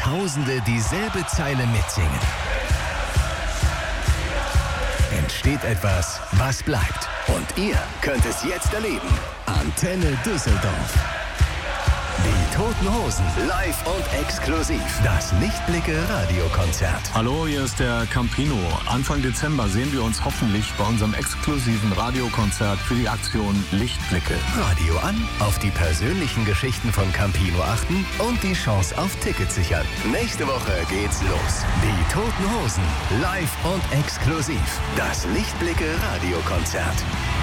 Tausende dieselbe Zeile mitsingen, entsteht etwas, was bleibt. Und ihr könnt es jetzt erleben. Antenne Düsseldorf. Die Toten Hosen, live und exklusiv. Das Lichtblicke-Radiokonzert. Hallo, hier ist der Campino. Anfang Dezember sehen wir uns hoffentlich bei unserem exklusiven Radiokonzert für die Aktion Lichtblicke. Radio an, auf die persönlichen Geschichten von Campino achten und die Chance auf Tickets sichern. Nächste Woche geht's los. Die Toten Hosen, live und exklusiv. Das Lichtblicke-Radiokonzert.